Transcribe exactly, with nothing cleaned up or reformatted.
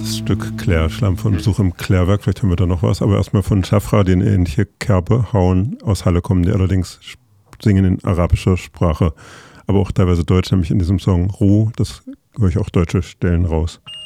das Stück Klärschlamm von Besuch im Klärwerk. Vielleicht hören wir da noch was. Aber erstmal von Schafra, die in ähnliche Kerbe hauen. Aus Halle kommen die allerdings singen in arabischer Sprache. Aber auch teilweise Deutsch, nämlich in diesem Song Ruh. Das höre ich auch deutsche Stellen raus.